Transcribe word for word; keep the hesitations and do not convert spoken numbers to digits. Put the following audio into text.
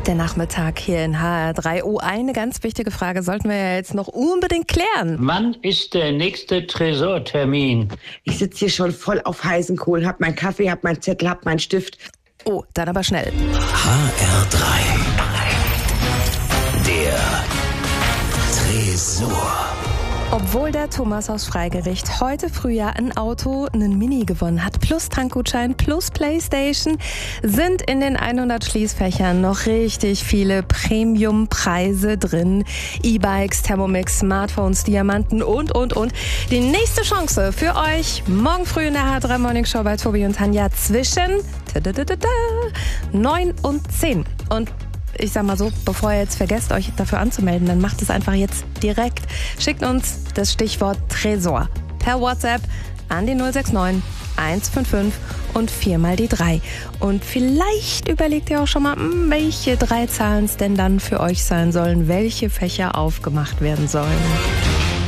Der Nachmittag hier in H R drei. Oh, eine ganz wichtige Frage sollten wir ja jetzt noch unbedingt klären. Wann ist der nächste Tresortermin? Ich sitze hier schon voll auf heißen Kohlen, hab meinen Kaffee, hab meinen Zettel, hab meinen Stift. Oh, dann aber schnell. H R drei. Der Tresor. Obwohl der Thomas aus Freigericht heute früh ja ein Auto, einen Mini gewonnen hat, plus Tankgutschein, plus Playstation, sind in den hundert Schließfächern noch richtig viele Premium-Preise drin. E-Bikes, Thermomix, Smartphones, Diamanten und, und, und. Die nächste Chance für euch morgen früh in der H R drei Morning Show bei Tobi und Tanja zwischen neun und zehn. Und ich sag mal so, bevor ihr jetzt vergesst, euch dafür anzumelden, dann macht es einfach jetzt direkt. Schickt uns das Stichwort Tresor per WhatsApp an die null sechs neun eins fünf fünf und viermal die drei. Und vielleicht überlegt ihr auch schon mal, welche drei Zahlen es denn dann für euch sein sollen, welche Fächer aufgemacht werden sollen.